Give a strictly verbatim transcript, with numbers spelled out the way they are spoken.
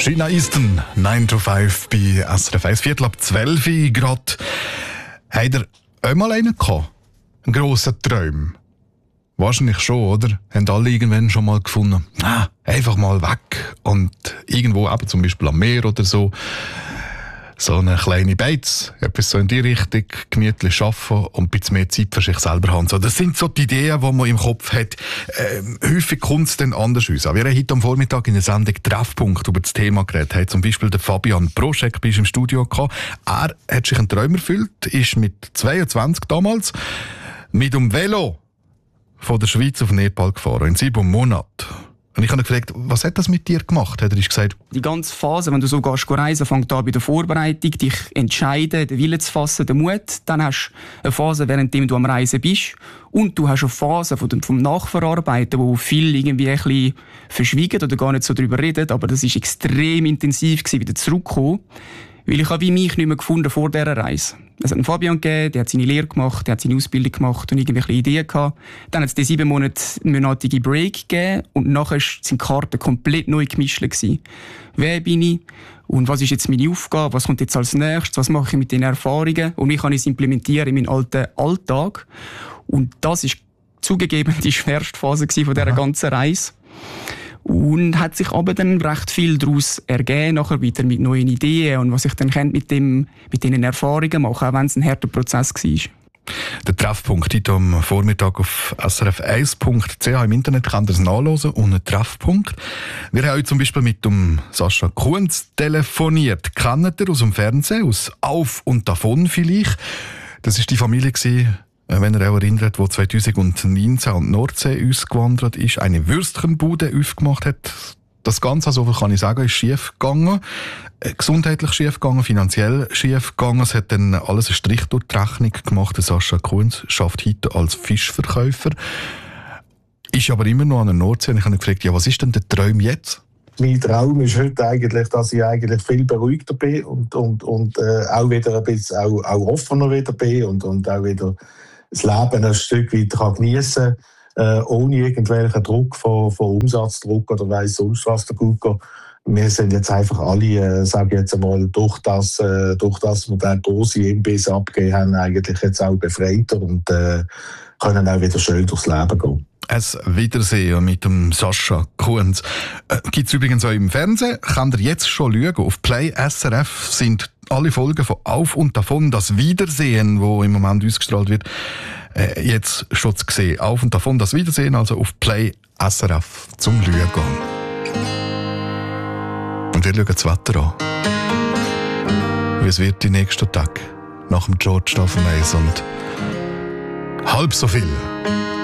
China Eastern, nine to five bei S R F eins, Viertel ab zwölf gerade. Habt ihr auch mal einen gehabt? Einen grossen Traum? Wahrscheinlich schon, oder? Haben alle irgendwann schon mal gefunden, ah, einfach mal weg und irgendwo, eben zum Beispiel am Meer oder so, so eine kleine Beiz, etwas so in die Richtung, gemütlich arbeiten und ein bisschen mehr Zeit für sich selber haben. So, das sind so die Ideen, die man im Kopf hat. Ähm, häufig kommt es dann anders aus. Wir haben heute am Vormittag in der Sendung Treffpunkt über das Thema geredet. Hat zum Beispiel der Fabian Proschek bei uns im Studio gehabt. Er hat sich einen Traum erfüllt, ist mit zweiundzwanzig damals mit dem Velo von der Schweiz auf Nepal gefahren, in sieben Monaten. Und ich habe ihn gefragt, was hat das mit dir gemacht? Hat er gesagt, die ganze Phase, wenn du so gehst reisen, fängt an bei der Vorbereitung, dich entscheiden, den Willen zu fassen, den Mut. Dann hast du eine Phase, während du am Reisen bist. Und du hast eine Phase vom Nachverarbeiten, wo viel irgendwie ein bisschen verschwiegen oder gar nicht so darüber reden. Aber das war extrem intensiv gewesen, wieder zurückzukommen. Weil ich habe mich nicht mehr gefunden vor dieser Reise. Es hat einen Fabian gegeben, der hat seine Lehre gemacht, der hat seine Ausbildung gemacht und irgendwelche Ideen gehabt. Dann hat es die sieben Monate monatige Break gegeben und nachher sind die Karten komplett neu gemischt gewesen. Wer bin ich? Und was ist jetzt meine Aufgabe? Was kommt jetzt als nächstes? Was mache ich mit den Erfahrungen? Und wie kann ich es implementieren in meinen alten Alltag? Und das ist zugegeben die schwerste Phase von dieser ganzen Reise. Und hat sich aber dann recht viel daraus ergeben, nachher wieder mit neuen Ideen und was ich dann mit, dem, mit diesen Erfahrungen mache, auch wenn es ein harter Prozess war. Der Treffpunkt heute am Vormittag auf S R F eins punkt c h im Internet könnt ihr es nachlesen, unter Treffpunkt. Wir haben heute zum Beispiel mit dem Sascha Kunz telefoniert. Kennt ihr aus dem Fernsehen, aus Auf und Davon vielleicht? Das war die Familie, wenn ihr auch erinnert, die zweitausendneunzehn an die Nordsee ausgewandert ist, eine Würstchenbude aufgemacht hat. Das Ganze, so viel kann ich sagen, ist schief gegangen. Gesundheitlich schief gegangen, finanziell schief gegangen. Es hat dann alles einen Strich durch die Rechnung gemacht. Der Sascha Kunz arbeitet heute als Fischverkäufer. Ist aber immer noch an der Nordsee. Und ich habe ihn gefragt, ja, was ist denn der Traum jetzt? Mein Traum ist heute eigentlich, dass ich eigentlich viel beruhigter bin und, und, und äh, auch wieder ein bisschen auch, auch offener wieder bin und, und auch wieder das Leben ein Stück weit kann geniessen kann, äh, ohne irgendwelchen Druck von, von Umsatzdruck oder weiss sonst was der Gucker. Wir sind jetzt einfach alle, äh, sage ich jetzt einmal, durch das, äh, durch das wir den grossen Imbiss abgegeben haben, eigentlich jetzt auch befreiter und äh, können auch wieder schön durchs Leben gehen. Ein Wiedersehen mit dem Sascha Kunz. Äh, Gibt es übrigens auch im Fernsehen. Könnt ihr jetzt schon schauen. Auf Play S R F sind alle Folgen von Auf und Davon, das Wiedersehen, wo im Moment ausgestrahlt wird, äh, jetzt schon zu sehen. Auf und Davon, das Wiedersehen, also auf Play S R F zum Schauen. Und wir schauen das Wetter an. Wie es wird die nächsten Tage nach dem George Stephenson und halb so viel